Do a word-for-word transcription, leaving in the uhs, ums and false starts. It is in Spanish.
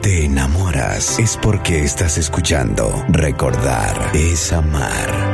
te enamoras es porque estás escuchando Recordar es Amar.